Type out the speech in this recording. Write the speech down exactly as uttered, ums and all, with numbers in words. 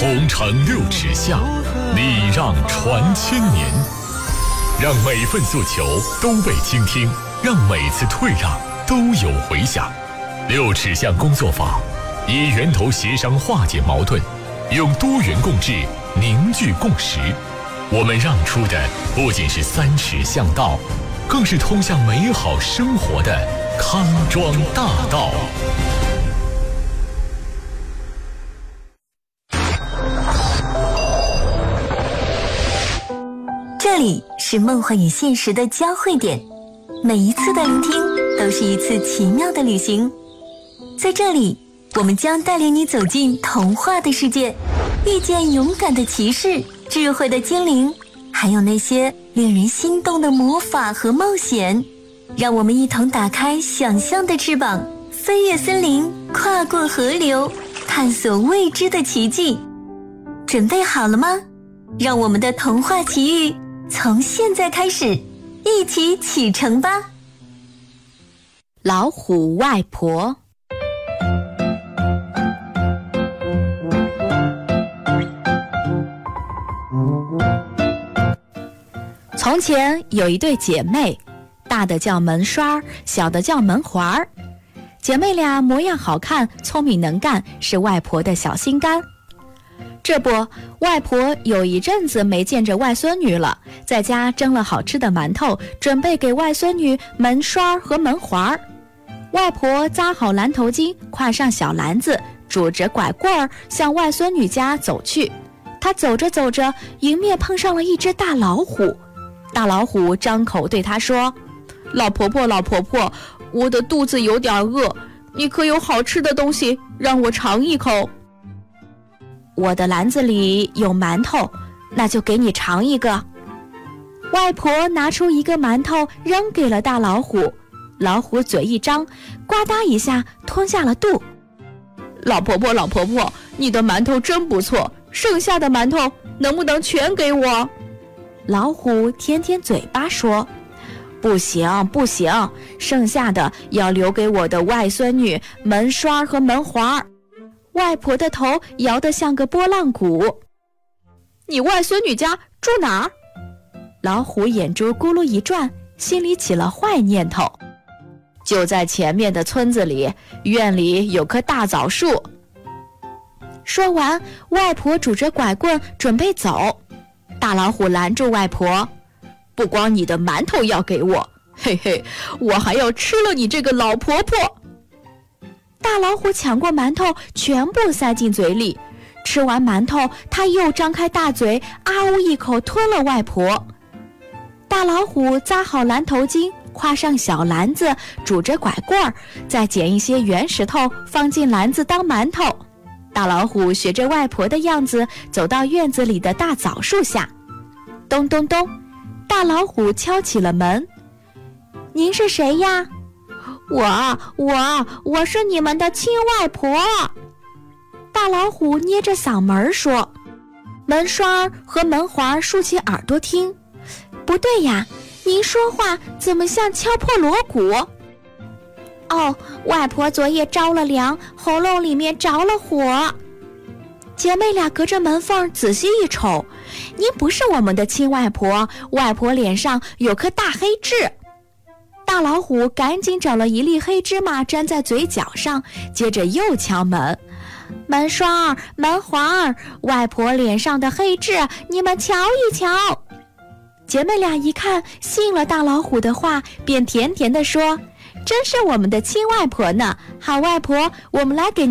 红尘六尺下，礼让传千年。让每份诉求都被倾听，让每次退让都有回响。六尺巷工作法，以源头协商化解矛盾，用多元共治凝聚共识。我们让出的不仅是三尺巷道，更是通向美好生活的康庄大道。 这里是梦幻与现实的交汇点，每一次的聆听都是一次奇妙的旅行。在这里，我们将带领你走进童话的世界，遇见勇敢的骑士、智慧的精灵，还有那些令人心动的魔法和冒险。让我们一同打开想象的翅膀，飞越森林，跨过河流，探索未知的奇迹。准备好了吗？让我们的童话奇遇从现在开始，一起启程吧。 老虎外婆。从前有一对姐妹，大的叫门刷，小的叫门环。姐妹俩模样好看，聪明能干，是外婆的小心肝。这不，外婆有一阵子没见着外孙女了，在家蒸了好吃的馒头，准备给外孙女门刷和门环。外婆扎好蓝头巾，挎上小篮子，拄着拐棍儿向外孙女家走去。她走着走着，迎面碰上了一只大老虎。大老虎张口对她说：“老婆婆，老婆婆，我的肚子有点饿，你可有好吃的东西让我尝一口？”我的篮子里有馒头，那就给你尝一个。外婆拿出一个馒头扔给了大老虎，老虎嘴一张，呱嗒一下吞下了肚。老婆婆，老婆婆，你的馒头真不错，剩下的馒头能不能全给我？老虎舔舔嘴巴说：“不行不行，剩下的要留给我的外孙女门刷和门环。”外婆的头摇得像个拨浪鼓。你外孙女家住哪儿？老虎眼珠咕噜一转，心里起了坏念头。就在前面的村子里，院里有棵大枣树。说完，外婆拄着拐棍准备走。大老虎拦住外婆：“不光你的馒头要给我，嘿嘿，我还要吃了你这个老婆婆。”大老虎抢过馒头，全部塞进嘴里。吃完馒头，他又张开大嘴，啊呜一口吞了外婆。大老虎扎好蓝头巾，挎上小篮子，拄着拐棍儿，再捡一些圆石头放进篮子当馒头。大老虎学着外婆的样子，走到院子里的大枣树下。咚咚咚，大老虎敲起了门。“您是谁呀？”“我我我是你们的亲外婆。”大老虎捏着嗓门说。门刷和门环竖起耳朵听。“不对呀，您说话怎么像敲破锣鼓？”“哦，外婆昨夜着了凉，喉咙里面着了火。”姐妹俩隔着门缝仔细一瞅，您不是我们的亲外婆，外婆脸上有颗大黑痣。大老虎赶紧找了一粒黑芝麻粘在嘴角上，接着又敲门。“门刷门环，外婆脸上的黑痣，你们瞧一瞧。”姐妹俩一看信了大老虎的话，便甜甜地说：“真是我们的亲外婆呢，好外婆，我们来给